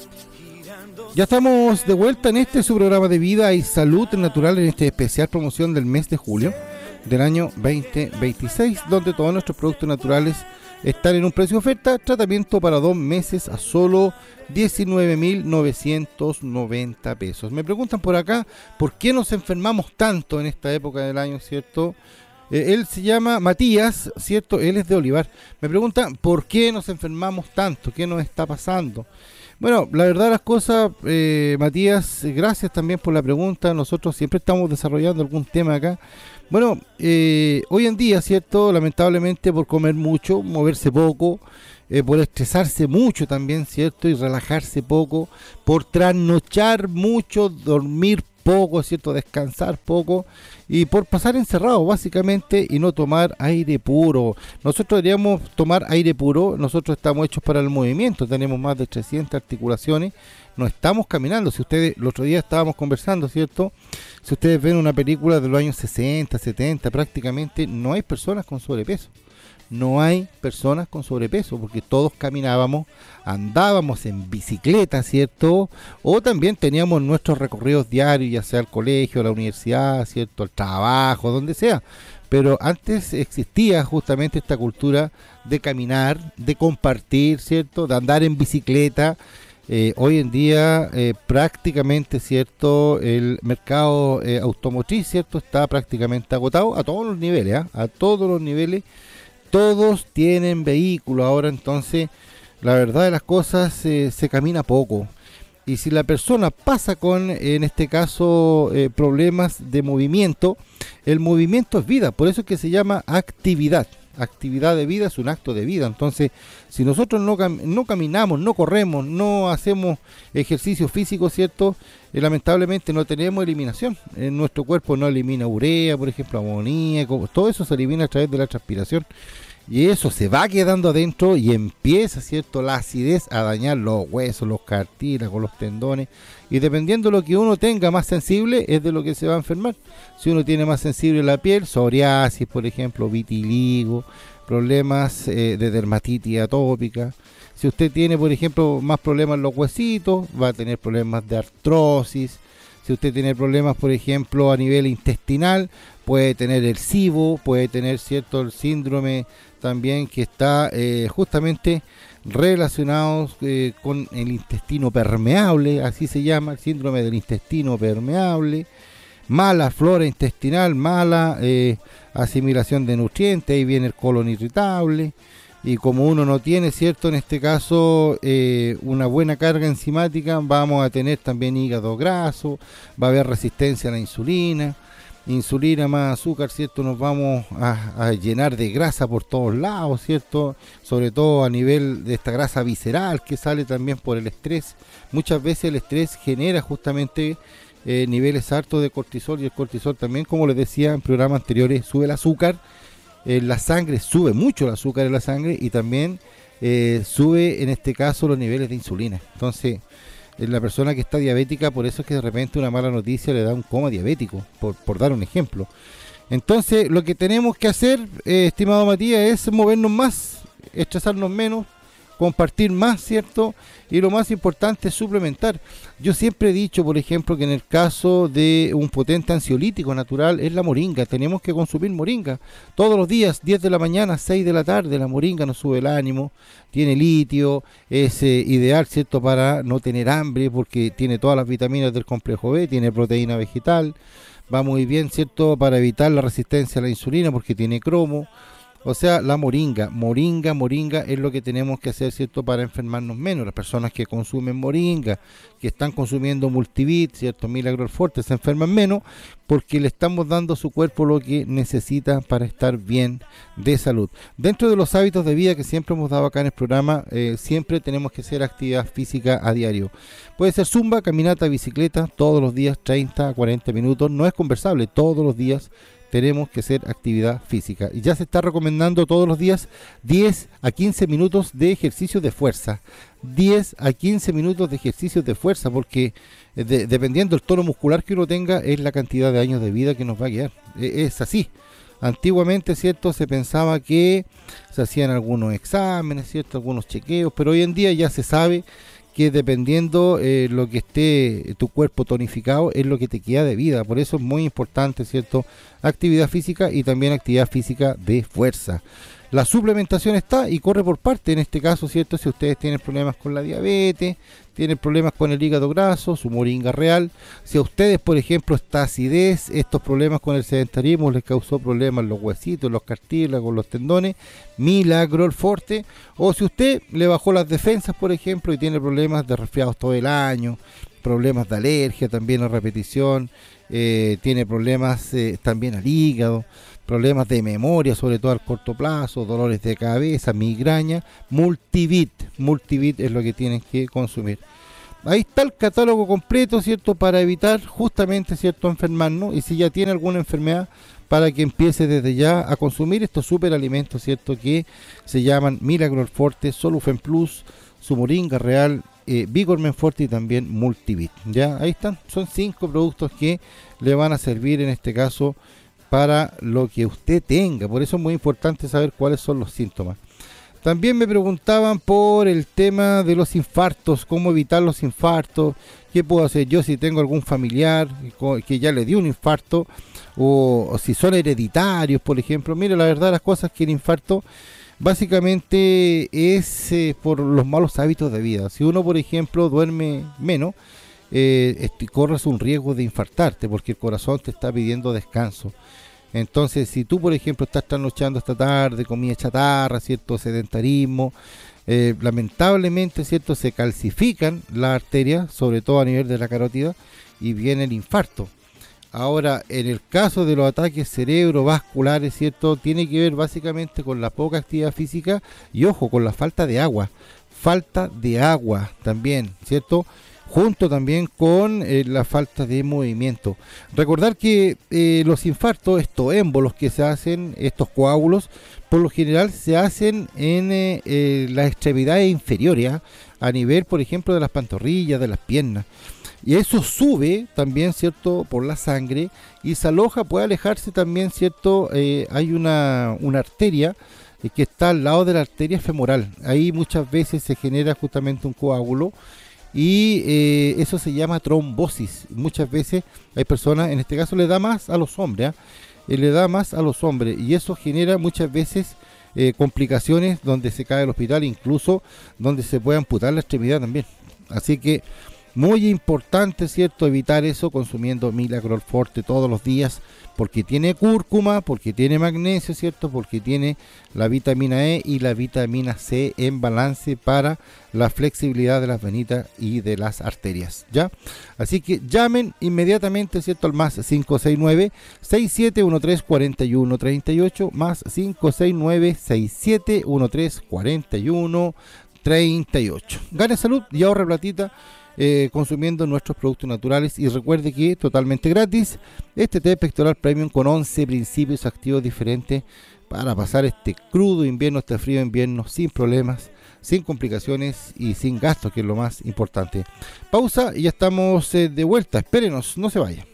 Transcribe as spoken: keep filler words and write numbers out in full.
Ya estamos de vuelta en este su programa de vida y salud natural, en este especial promoción del mes de julio del año veinte veintiséis, donde todos nuestros productos naturales están en un precio de oferta. Tratamiento para dos meses a solo diecinueve mil novecientos noventa pesos. Me preguntan por acá, ¿por qué nos enfermamos tanto en esta época del año, cierto? Eh, él se llama Matías, cierto, él es de Olivar. Me preguntan, ¿por qué nos enfermamos tanto? ¿Qué nos está pasando? Bueno, la verdad de las cosas, eh, Matías, gracias también por la pregunta. Nosotros siempre estamos desarrollando algún tema acá. Bueno, eh, hoy en día, ¿cierto? Lamentablemente por comer mucho, moverse poco, eh, por estresarse mucho también, ¿cierto? Y relajarse poco, por trasnochar mucho, dormir poco, ¿cierto? Descansar poco y por pasar encerrado básicamente y no tomar aire puro. Nosotros deberíamos tomar aire puro. Nosotros estamos hechos para el movimiento, tenemos más de trescientas articulaciones, no estamos caminando. Si ustedes, el otro día estábamos conversando, ¿cierto? Si ustedes ven una película de los años sesenta, setenta, prácticamente no hay personas con sobrepeso. No hay personas con sobrepeso porque todos caminábamos, andábamos en bicicleta, ¿cierto? O también teníamos nuestros recorridos diarios, ya sea al colegio, a la universidad, ¿cierto? Al trabajo, donde sea. Pero antes existía justamente esta cultura de caminar, de compartir, ¿cierto? De andar en bicicleta. Eh, hoy en día eh, prácticamente, ¿cierto? El mercado eh, automotriz, ¿cierto? Está prácticamente agotado a todos los niveles, ¿eh? A todos los niveles. Todos tienen vehículo ahora, entonces la verdad de las cosas eh, se camina poco. Y si la persona pasa con, en este caso, eh, problemas de movimiento, el movimiento es vida, por eso es que se llama actividad. Actividad de vida es un acto de vida. Entonces, si nosotros no, cam no caminamos, no corremos, no hacemos ejercicio físico, ¿cierto? Eh, lamentablemente no tenemos eliminación. En nuestro cuerpo no elimina urea, por ejemplo, amoníaco, todo eso se elimina a través de la transpiración. Y eso se va quedando adentro y empieza, ¿cierto?, la acidez a dañar los huesos, los cartílagos, los tendones. Y dependiendo de lo que uno tenga más sensible, es de lo que se va a enfermar. Si uno tiene más sensible la piel, psoriasis, por ejemplo, vitiligo, problemas eh, de dermatitis atópica. Si usted tiene, por ejemplo, más problemas en los huesitos, va a tener problemas de artrosis. Si usted tiene problemas, por ejemplo, a nivel intestinal, puede tener el S I B O, puede tener, cierto, el síndrome también que está eh, justamente relacionado eh, con el intestino permeable, así se llama, el síndrome del intestino permeable. Mala flora intestinal, mala eh, asimilación de nutrientes, ahí viene el colon irritable. Y como uno no tiene, cierto, en este caso, eh, una buena carga enzimática, vamos a tener también hígado graso, va a haber resistencia a la insulina, insulina más azúcar, cierto, nos vamos a, a llenar de grasa por todos lados, cierto, sobre todo a nivel de esta grasa visceral que sale también por el estrés. Muchas veces el estrés genera justamente eh, niveles altos de cortisol, y el cortisol también, como les decía en programas anteriores, sube el azúcar. En la sangre, sube mucho el azúcar en la sangre y también eh, sube en este caso los niveles de insulina. Entonces, en la persona que está diabética, por eso es que de repente una mala noticia le da un coma diabético, por, por dar un ejemplo. Entonces, lo que tenemos que hacer, eh, estimado Matías, es movernos más, estresarnos menos, compartir más, ¿cierto? Y lo más importante es suplementar. Yo siempre he dicho, por ejemplo, que en el caso de un potente ansiolítico natural es la moringa. Tenemos que consumir moringa todos los días, diez de la mañana, seis de la tarde. La moringa nos sube el ánimo, tiene litio, es eh, ideal, ¿cierto?, para no tener hambre porque tiene todas las vitaminas del complejo B, tiene proteína vegetal, va muy bien, ¿cierto?, para evitar la resistencia a la insulina porque tiene cromo. O sea, la moringa, moringa, moringa es lo que tenemos que hacer, ¿cierto?, para enfermarnos menos. Las personas que consumen moringa, que están consumiendo multivit, ¿cierto?, Milagro Forte, se enferman menos porque le estamos dando a su cuerpo lo que necesita para estar bien de salud. Dentro de los hábitos de vida que siempre hemos dado acá en el programa, eh, siempre tenemos que hacer actividad física a diario. Puede ser zumba, caminata, bicicleta, todos los días, treinta a cuarenta minutos. No es conversable, todos los días tenemos que hacer actividad física. Y ya se está recomendando todos los días diez a quince minutos de ejercicios de fuerza. diez a quince minutos de ejercicios de fuerza, porque de, dependiendo del tono muscular que uno tenga, es la cantidad de años de vida que nos va a quedar. E, es así. Antiguamente, ¿cierto?, se pensaba que se hacían algunos exámenes, ¿cierto?, algunos chequeos, pero hoy en día ya se sabe que dependiendo eh, lo que esté tu cuerpo tonificado es lo que te queda de vida. Por eso es muy importante, ¿cierto? Actividad física y también actividad física de fuerza. La suplementación está y corre por parte, en este caso, ¿cierto? Si ustedes tienen problemas con la diabetes, tienen problemas con el hígado graso, su moringa real. Si a ustedes, por ejemplo, esta acidez, estos problemas con el sedentarismo les causó problemas en los huesitos, los cartílagos, los tendones, Milagrol Forte. O si usted le bajó las defensas, por ejemplo, y tiene problemas de resfriados todo el año, problemas de alergia también a repetición, eh, tiene problemas eh, también al hígado, problemas de memoria, sobre todo al corto plazo, dolores de cabeza, migraña, Multivit. Multivit es lo que tienen que consumir. Ahí está el catálogo completo, ¿cierto? Para evitar justamente, ¿cierto?, enfermarnos. Y si ya tiene alguna enfermedad, para que empiece desde ya a consumir estos superalimentos, ¿cierto?, que se llaman Milagrol Forte, Solufen Plus, su moringa real, eh, Vigormen Forte y también Multivit. Ya, ahí están. Son cinco productos que le van a servir en este caso para lo que usted tenga. Por eso es muy importante saber cuáles son los síntomas. También me preguntaban por el tema de los infartos, cómo evitar los infartos, qué puedo hacer yo si tengo algún familiar que ya le dio un infarto, o, o si son hereditarios, por ejemplo. Mire, la verdad las cosas es que el infarto básicamente es eh, por los malos hábitos de vida. Si uno, por ejemplo, duerme menos, eh, corres un riesgo de infartarte porque el corazón te está pidiendo descanso. Entonces, si tú, por ejemplo, estás trasnochando esta tarde, comida chatarra, cierto sedentarismo, eh, lamentablemente, cierto, se calcifican las arterias, sobre todo a nivel de la carótida, y viene el infarto. Ahora, en el caso de los ataques cerebrovasculares, cierto, tiene que ver básicamente con la poca actividad física y, ojo, con la falta de agua. Falta de agua también, cierto, junto también con eh, la falta de movimiento. Recordar que eh, los infartos, estos émbolos que se hacen, estos coágulos, por lo general se hacen en eh, eh, las extremidades inferiores, ¿eh? A nivel, por ejemplo, de las pantorrillas, de las piernas. Y eso sube también, ¿cierto?, por la sangre y se aloja, puede alejarse también, ¿cierto? Eh, hay una, una arteria eh, que está al lado de la arteria femoral. Ahí muchas veces se genera justamente un coágulo. Y eh, eso se llama trombosis. Muchas veces hay personas, en este caso le da más a los hombres, ¿eh? le da más a los hombres y eso genera muchas veces eh, complicaciones donde se cae al hospital, incluso donde se puede amputar la extremidad también. Así que muy importante, ¿cierto?, evitar eso consumiendo Milagrol Forte todos los días, porque tiene cúrcuma, porque tiene magnesio, ¿cierto?, porque tiene la vitamina E y la vitamina C en balance para la flexibilidad de las venitas y de las arterias, ¿ya? Así que llamen inmediatamente, ¿cierto?, al más cinco seis nueve, seis siete uno tres, cuatro uno tres ocho, más cinco seis nueve, seis siete uno tres, cuatro uno tres ocho. Gane salud y ahorre platita Eh, consumiendo nuestros productos naturales. Y recuerde que totalmente gratis este té pectoral premium con once principios activos diferentes para pasar este crudo invierno, este frío invierno sin problemas, sin complicaciones y sin gastos, que es lo más importante. Pausa y ya estamos eh, de vuelta. Espérenos, no se vaya.